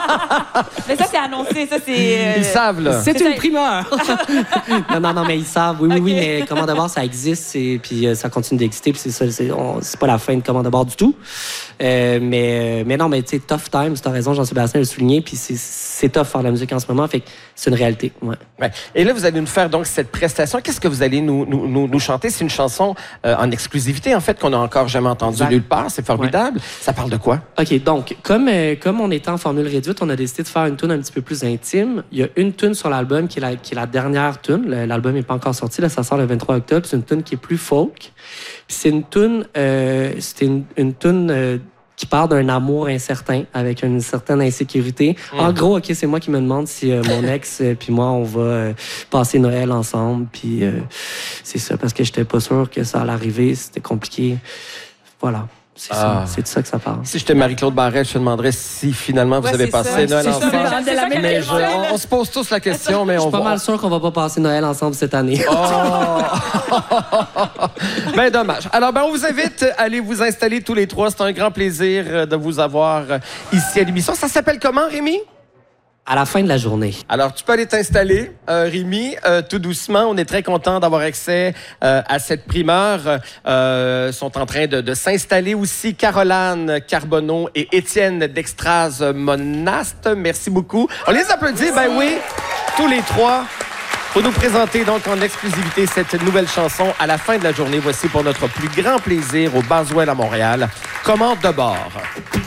Mais ça, c'est annoncé. Ça, c'est... Ils savent, là. C'est une primeur. Non, mais ils savent. Oui, mais Commande de bord, ça existe. Puis ça continue d'exister. Puis c'est ça, c'est pas la fin de Commande de bord du tout. Mais non, mais tu sais, tough times, t'as raison, Jean-Sébastien l'a souligné. Puis c'est tough faire de la musique en ce moment. Fait que c'est une réalité. Ouais. Ouais. Et là, vous allez nous faire donc cette prestation. Qu'est-ce que vous allez nous chanter? C'est une chanson en exclusivité, en fait, qu'on n'a encore jamais entendue nulle part. C'est formidable. Ouais. Ça parle de quoi? OK, donc, comme on était en formule réduite, on a décidé de faire une tune un petit peu plus intime. Il y a une tune sur l'album qui est la dernière tune. L'album n'est pas encore sorti. Là, ça sort le 23 octobre. C'est une tune qui est plus folk. Puis c'est une tune... une tune qui part d'un amour incertain, avec une certaine insécurité. En gros, OK, c'est moi qui me demande si mon ex puis moi, on va passer Noël ensemble. Puis c'est ça, parce que j'étais pas sûr que ça allait arriver. C'était compliqué. Voilà. C'est de ça que ça parle. Si j'étais Marie-Claude Barrette, je te demanderais si finalement vous avez passé Noël ensemble. Mais on se pose tous la question, mais je suis pas mal sûr qu'on va pas passer Noël ensemble cette année. Ben dommage. Alors, on vous invite à aller vous installer tous les trois. C'est un grand plaisir de vous avoir ici à l'émission. Ça s'appelle comment, Rémi? À la fin de la journée. Alors, tu peux aller t'installer, Rémi, tout doucement. On est très content d'avoir accès à cette primeur. Sont en train de s'installer aussi Caroline Carbonneau et Étienne Dextraz-Monaste. Merci beaucoup. On les applaudit, ben oui, tous les trois, pour nous présenter donc en exclusivité cette nouvelle chanson à la fin de la journée. Voici pour notre plus grand plaisir au Baswell à Montréal, Commande de bord.